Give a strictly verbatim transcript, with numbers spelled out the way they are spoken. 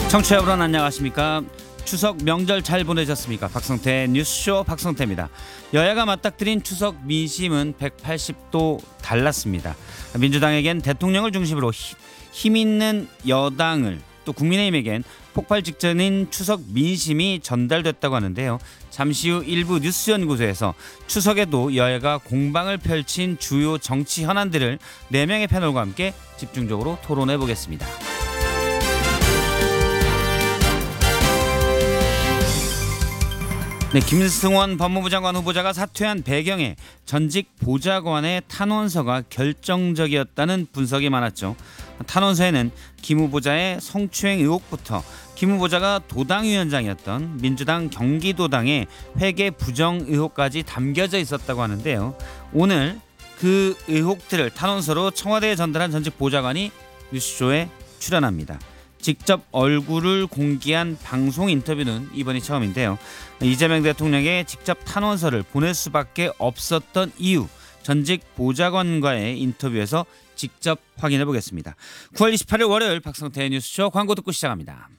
청취자 여러분 안녕하십니까. 추석 명절 잘 보내셨습니까? 박성태 뉴스쇼 박성태입니다. 여야가 맞닥뜨린 추석 민심은 백팔십 도 달랐습니다. 민주당에겐 대통령을 중심으로 힘 있는 여당을, 또 국민의힘에겐 폭발 직전인 추석 민심이 전달됐다고 하는데요. 잠시 후 일부 뉴스연구소에서 추석에도 여야가 공방을 펼친 주요 정치 현안들을 네 명의 패널과 함께 집중적으로 토론해 보겠습니다. 네, 김승원 법무부 장관 후보자가 사퇴한 배경에 전직 보좌관의 탄원서가 결정적이었다는 분석이 많았죠. 탄원서에는 김 후보자의 성추행 의혹부터 김 후보자가 도당위원장이었던 민주당 경기도당의 회계 부정 의혹까지 담겨져 있었다고 하는데요. 오늘 그 의혹들을 탄원서로 청와대에 전달한 전직 보좌관이 뉴스쇼에 출연합니다. 직접 얼굴을 공개한 방송 인터뷰는 이번이 처음인데요. 이재명 대통령에게 직접 탄원서를 보낼 수밖에 없었던 이유, 전직 보좌관과의 인터뷰에서 직접 확인해 보겠습니다. 구월 이십팔일 월요일 박성태의 뉴스쇼 광고 듣고 시작합니다.